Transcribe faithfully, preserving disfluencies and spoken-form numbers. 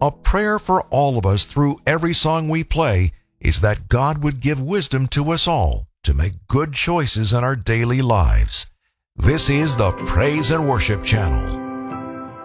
A prayer for all of us through every song we play is that God would give wisdom to us all to make good choices in our daily lives. This is the Praise and Worship Channel.